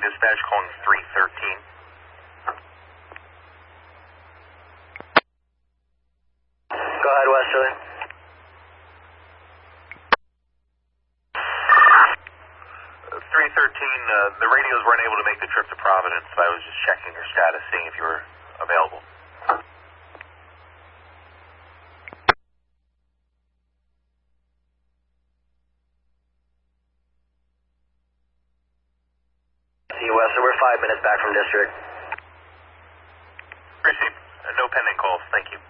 dispatch calling 313. Go ahead, Westerly. 313, the radios weren't able to make the trip to Providence, so I was just checking your status, seeing if you were available. See, Wester, we're 5 minutes back from district. Received. No pending calls. Thank you.